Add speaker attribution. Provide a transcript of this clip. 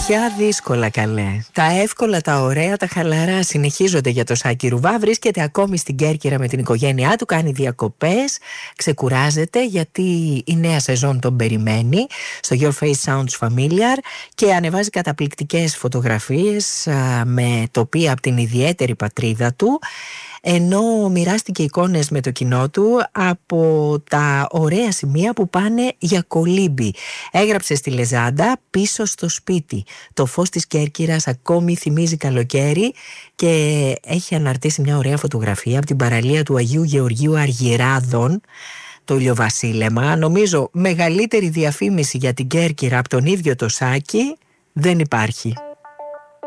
Speaker 1: Πια δύσκολα, καλέ. Τα εύκολα, τα ωραία, τα χαλαρά συνεχίζονται για το Σάκη Ρουβά. Βρίσκεται ακόμη στην Κέρκυρα με την οικογένειά του, κάνει διακοπές, ξεκουράζεται γιατί η νέα σεζόν τον περιμένει στο Your Face Sounds Familiar και ανεβάζει καταπληκτικές φωτογραφίες με τοπία από την ιδιαίτερη πατρίδα του, ενώ μοιράστηκε εικόνες με το κοινό του από τα ωραία σημεία που πάνε για κολύμπι. Έγραψε στη λεζάντα «Πίσω στο σπίτι». Το φως της Κέρκυρας ακόμη θυμίζει καλοκαίρι και έχει αναρτήσει μια ωραία φωτογραφία από την παραλία του Αγίου Γεωργίου Αργυράδων, το ηλιοβασίλεμα. Νομίζω μεγαλύτερη διαφήμιση για την Κέρκυρα από τον ίδιο το Σάκη δεν υπάρχει.